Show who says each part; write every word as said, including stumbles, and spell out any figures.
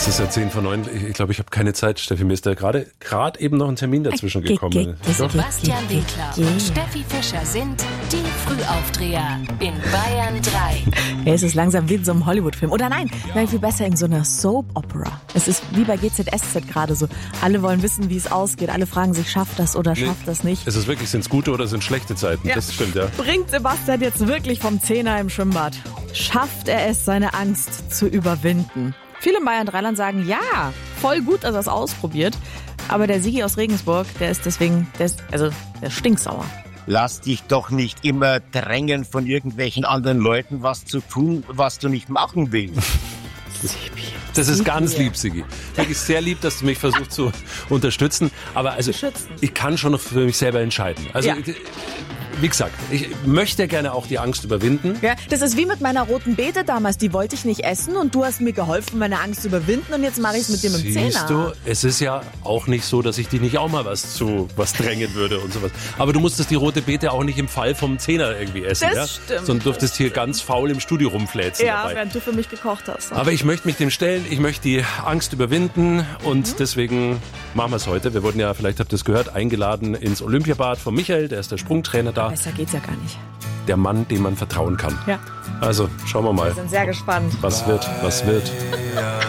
Speaker 1: Es ist ja zehn vor neun. Ich, ich glaube, ich habe keine Zeit, Steffi. Mir ist da gerade gerade eben noch ein Termin dazwischen gekommen.
Speaker 2: Sebastian Winkler und Steffi Fischer sind die Frühaufdreher in Bayern drei.
Speaker 3: Ja, es ist langsam wie in so einem Hollywood-Film. Oder nein, nein, viel besser in so einer Soap-Opera. Es ist wie bei G Z S Z gerade so. Alle wollen wissen, wie es ausgeht. Alle fragen sich, schafft das oder
Speaker 1: Nee.
Speaker 3: schafft das nicht.
Speaker 1: Ist es wirklich, sind es gute oder sind schlechte Zeiten?
Speaker 3: Ja.
Speaker 1: Das stimmt, ja.
Speaker 3: Bringt Sebastian jetzt wirklich vom Zehner im Schwimmbad? Schafft er es, seine Angst zu überwinden? Viele in Bayern Dreiland sagen, ja, voll gut, dass er es ausprobiert. Aber der Sigi aus Regensburg, der ist deswegen, der ist, also, der ist stinksauer.
Speaker 4: Lass dich doch nicht immer drängen von irgendwelchen anderen Leuten, was zu tun, was du nicht machen willst.
Speaker 1: Das ist ganz lieb, Sigi. Wirklich sehr lieb, dass du mich versuchst zu unterstützen. Aber also,
Speaker 3: Schützen.
Speaker 1: ich kann schon noch für mich selber entscheiden. Also,
Speaker 3: Ja.
Speaker 1: wie gesagt, ich möchte gerne auch die Angst überwinden.
Speaker 3: Ja, das ist wie mit meiner roten Beete damals. Die wollte ich nicht essen und du hast mir geholfen, meine Angst zu überwinden und jetzt mache ich es mit dem im Zehner.
Speaker 1: Siehst du, es ist ja auch nicht so, dass ich dich nicht auch mal was zu was drängen würde und sowas. Aber du musstest die rote Beete auch nicht im Fall vom Zehner irgendwie essen.
Speaker 3: Das
Speaker 1: ja?
Speaker 3: stimmt,
Speaker 1: Sondern durftest hier ganz faul im Studio rumfläzen
Speaker 3: Ja,
Speaker 1: dabei.
Speaker 3: während du für mich gekocht hast.
Speaker 1: Aber ich möchte mich dem stellen, ich möchte die Angst überwinden und
Speaker 3: Mhm.
Speaker 1: deswegen machen wir es heute. Wir wurden ja, vielleicht habt ihr es gehört, eingeladen ins Olympiabad von Michael, der ist der Sprungtrainer da.
Speaker 3: Besser geht's ja gar nicht.
Speaker 1: Der Mann, dem man vertrauen kann.
Speaker 3: Ja.
Speaker 1: Also, schauen wir mal,
Speaker 3: Wir sind sehr gespannt.
Speaker 1: was wird, was wird.